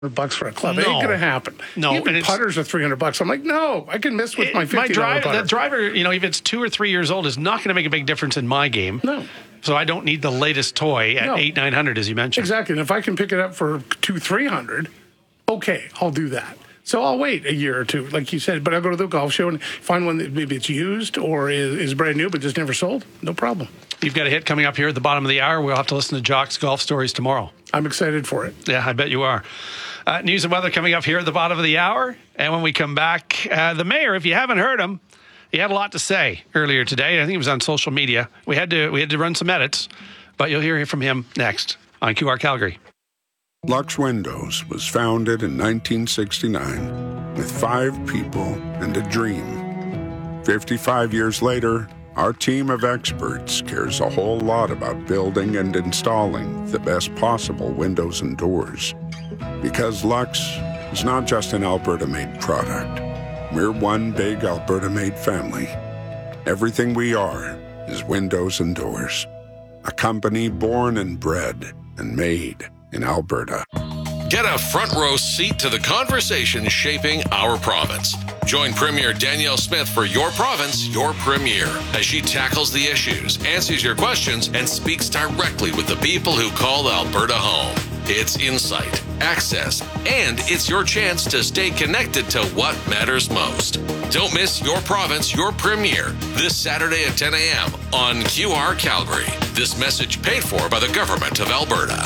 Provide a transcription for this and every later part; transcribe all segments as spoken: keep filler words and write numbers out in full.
bucks for a club. No. It ain't going to happen. No. Even and putters are three hundred bucks. I'm like, no, I can miss with it, my fifty dollars my driver, putter. the driver, you know, if it's two or three years old, is not going to make a big difference in my game. No. So I don't need the latest toy at No. eight, nine hundred, as you mentioned. Exactly. And if I can pick it up for two, three hundred, okay, I'll do that. So I'll wait a year or two, like you said, but I'll go to the golf show and find one that maybe it's used or is, is brand new but just never sold. No problem. You've got a hit coming up here at the bottom of the hour. We'll have to listen to Jock's golf stories tomorrow. I'm excited for it. Yeah, I bet you are. Uh, news and weather coming up here at the bottom of the hour. And when we come back, uh, the mayor, if you haven't heard him, he had a lot to say earlier today. I think it was on social media. We had to we had to run some edits, but you'll hear from him next on Q R Calgary. Lux Windows was founded in nineteen sixty-nine with five people and a dream. fifty-five years later, our team of experts cares a whole lot about building and installing the best possible windows and doors. Because Lux is not just an Alberta-made product. We're one big Alberta-made family. Everything we are is windows and doors. A company born and bred and made in Alberta. Get a front row seat to the conversation shaping our province. Join Premier Danielle Smith for Your Province, Your Premier, as she tackles the issues, answers your questions, and speaks directly with the people who call Alberta home. It's insight, access, and it's your chance to stay connected to what matters most. Don't miss Your Province, Your Premier this Saturday at ten a.m. on Q R Calgary. This message paid for by the Government of Alberta.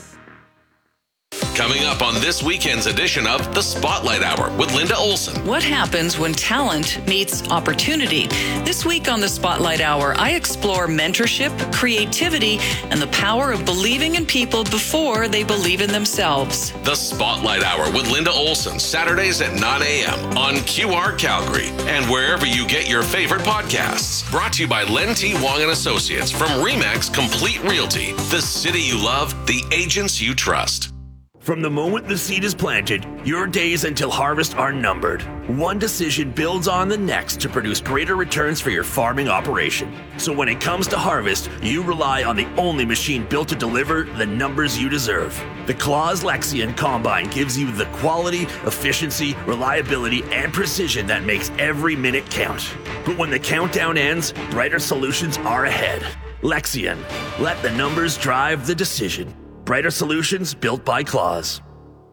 Coming up on this weekend's edition of The Spotlight Hour with Linda Olson. What happens when talent meets opportunity? This week on The Spotlight Hour, I explore mentorship, creativity, and the power of believing in people before they believe in themselves. The Spotlight Hour with Linda Olson, Saturdays at nine a.m. on Q R Calgary and wherever you get your favorite podcasts. Brought to you by Len T. Wong and Associates from Remax Complete Realty. The city you love, the agents you trust. From the moment the seed is planted, your days until harvest are numbered. One decision builds on the next to produce greater returns for your farming operation. So when it comes to harvest, you rely on the only machine built to deliver the numbers you deserve. The Claas Lexion Combine gives you the quality, efficiency, reliability, and precision that makes every minute count. But when the countdown ends, brighter solutions are ahead. Lexion. Let the numbers drive the decision. Brighter solutions built by Claas.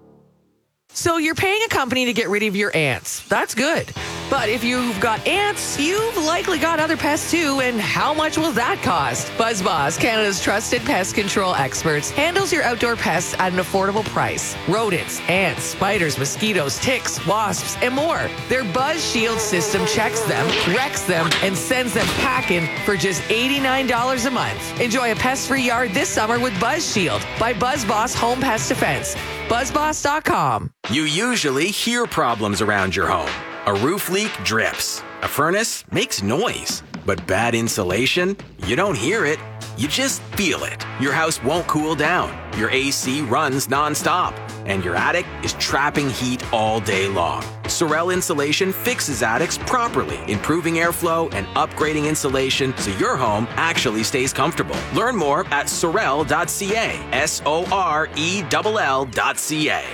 So you're paying a company to get rid of your ants. That's good. But if you've got ants, you've likely got other pests too, and how much will that cost? BuzzBoss, Canada's trusted pest control experts, handles your outdoor pests at an affordable price. Rodents, ants, spiders, mosquitoes, ticks, wasps, and more. Their Buzz Shield system checks them, wrecks them, and sends them packing for just eighty-nine dollars a month. Enjoy a pest-free yard this summer with Buzz Shield by BuzzBoss Home Pest Defense. BuzzBoss dot com. You usually hear problems around your home. A roof leak drips. A furnace makes noise. But bad insulation? You don't hear it. You just feel it. Your house won't cool down. Your A C runs nonstop. And your attic is trapping heat all day long. Sorel Insulation fixes attics properly, improving airflow and upgrading insulation so your home actually stays comfortable. Learn more at sorel dot c a. S O R E L L dot C A.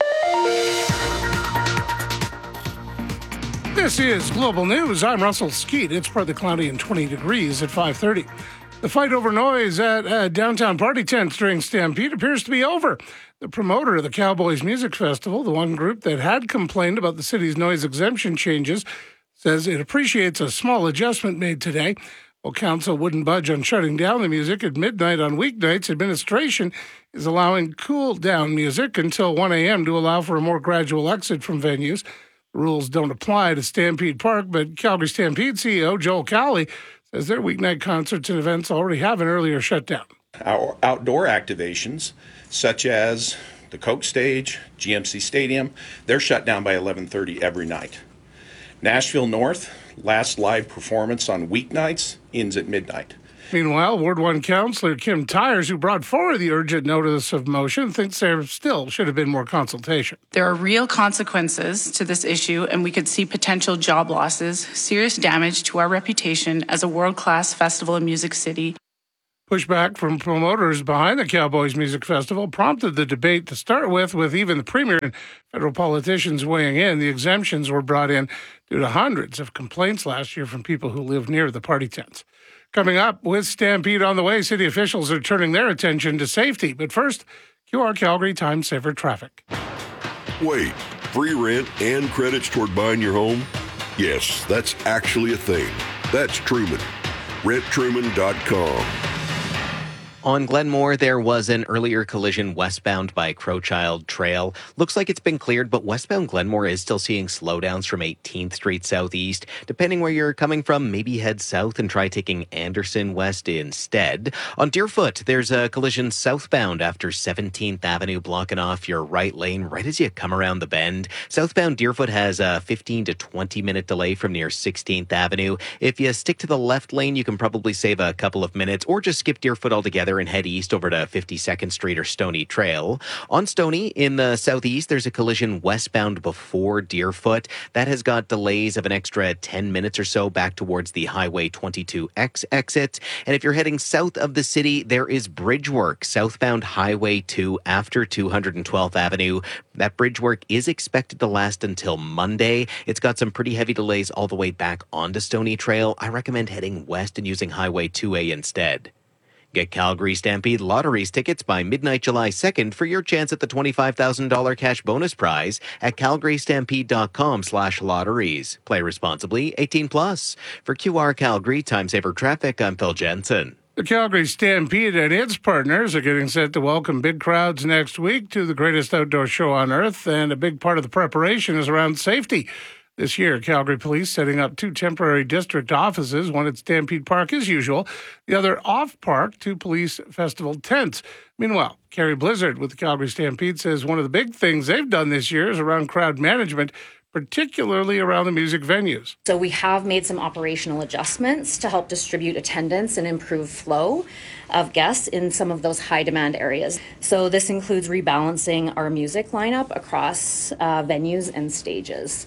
This is Global News. I'm Russell Skeet. It's partly cloudy and twenty degrees at five thirty. The fight over noise at uh, downtown party tents during Stampede appears to be over. The promoter of the Cowboys Music Festival, the one group that had complained about the city's noise exemption changes, says it appreciates a small adjustment made today. While council wouldn't budge on shutting down the music at midnight on weeknights, administration is allowing cool-down music until one a.m. to allow for a more gradual exit from venues. The rules don't apply to Stampede Park, but Calgary Stampede C E O Joel Cowley says their weeknight concerts and events already have an earlier shutdown. Our outdoor activations, such as the Coke Stage, G M C Stadium, they're shut down by eleven thirty every night. Nashville North, last live performance on weeknights, ends at midnight. Meanwhile, Ward one Councillor Kim Tyers, who brought forward the urgent notice of motion, thinks there still should have been more consultation. There are real consequences to this issue, and we could see potential job losses, serious damage to our reputation as a world-class festival and music city. Pushback from promoters behind the Cowboys Music Festival prompted the debate to start with, with even the premier and federal politicians weighing in. The exemptions were brought in due to hundreds of complaints last year from people who live near the party tents. Coming up, with Stampede on the way, city officials are turning their attention to safety. But first, Q R Calgary Time Saver Traffic. Wait, free rent and credits toward buying your home? Yes, that's actually a thing. That's Truman. rent truman dot com. On Glenmore, there was an earlier collision westbound by Crowchild Trail. Looks like it's been cleared, but westbound Glenmore is still seeing slowdowns from eighteenth Street Southeast. Depending where you're coming from, maybe head south and try taking Anderson West instead. On Deerfoot, there's a collision southbound after seventeenth Avenue, blocking off your right lane right as you come around the bend. Southbound Deerfoot has a fifteen to twenty minute delay from near sixteenth Avenue. If you stick to the left lane, you can probably save a couple of minutes, or just skip Deerfoot altogether and head east over to fifty-second Street or Stony Trail. On Stony, in the southeast, there's a collision westbound before Deerfoot. That has got delays of an extra ten minutes or so back towards the Highway twenty-two X exit. And if you're heading south of the city, there is bridge work southbound Highway two after two hundred twelfth Avenue. That bridge work is expected to last until Monday. It's got some pretty heavy delays all the way back onto Stony Trail. I recommend heading west and using Highway two A instead. Get Calgary Stampede Lotteries tickets by midnight July second for your chance at the twenty-five thousand dollars cash bonus prize at calgary stampede dot com slash lotteries. Play responsibly, eighteen plus. For Q R Calgary Time Saver Traffic, I'm Phil Jensen. The Calgary Stampede and its partners are getting set to welcome big crowds next week to the greatest outdoor show on earth, and a big part of the preparation is around safety. This year, Calgary Police setting up two temporary district offices, one at Stampede Park as usual, the other off-park to police festival tents. Meanwhile, Carrie Blizzard with the Calgary Stampede says one of the big things they've done this year is around crowd management, particularly around the music venues. So we have made some operational adjustments to help distribute attendance and improve flow of guests in some of those high demand areas. So this includes rebalancing our music lineup across uh, venues and stages.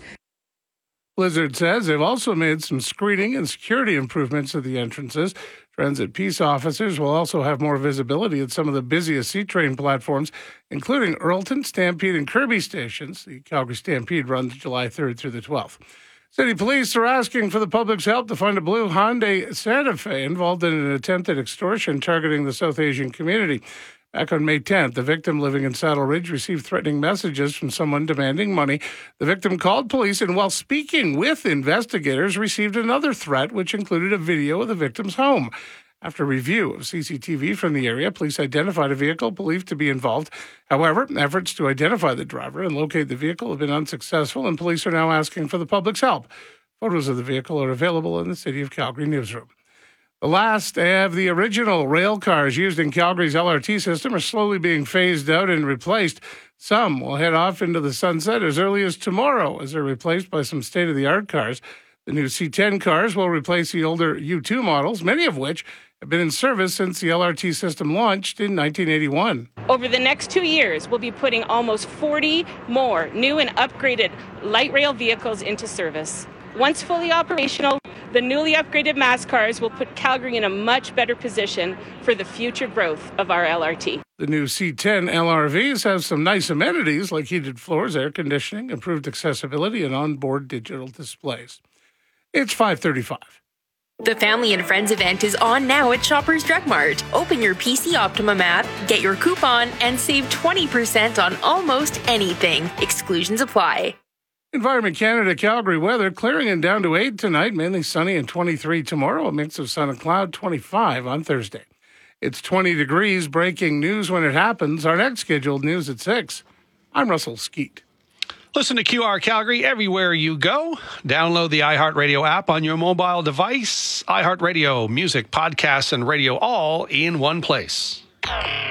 Blizzard says they've also made some screening and security improvements at the entrances. Transit peace officers will also have more visibility at some of the busiest C-Train platforms, including Earlton, Stampede, and Kirby stations. The Calgary Stampede runs July third through the twelfth. City police are asking for the public's help to find a blue Hyundai Santa Fe involved in an attempted extortion targeting the South Asian community. Back on May tenth, the victim living in Saddle Ridge received threatening messages from someone demanding money. The victim called police and, while speaking with investigators, received another threat, which included a video of the victim's home. After review of C C T V from the area, police identified a vehicle believed to be involved. However, efforts to identify the driver and locate the vehicle have been unsuccessful, and police are now asking for the public's help. Photos of the vehicle are available in the City of Calgary newsroom. The last of the original rail cars used in Calgary's L R T system are slowly being phased out and replaced. Some will head off into the sunset as early as tomorrow as they're replaced by some state-of-the-art cars. The new C ten cars will replace the older U two models, many of which have been in service since the L R T system launched in nineteen eighty-one. Over the next two years, we'll be putting almost forty more new and upgraded light rail vehicles into service. Once fully operational, the newly upgraded MAS cars will put Calgary in a much better position for the future growth of our L R T. The new C ten L R Vs have some nice amenities like heated floors, air conditioning, improved accessibility, and onboard digital displays. It's five thirty-five. The Family and Friends event is on now at Shoppers Drug Mart. Open your P C Optimum app, get your coupon, and save twenty percent on almost anything. Exclusions apply. Environment Canada Calgary weather, clearing and down to eight tonight, mainly sunny and twenty-three tomorrow, a mix of sun and cloud, twenty-five on Thursday. It's twenty degrees, breaking news when it happens. Our next scheduled news at six. I'm Russell Skeet. Listen to Q R Calgary everywhere you go. Download the iHeartRadio app on your mobile device. iHeartRadio, music, podcasts, and radio all in one place.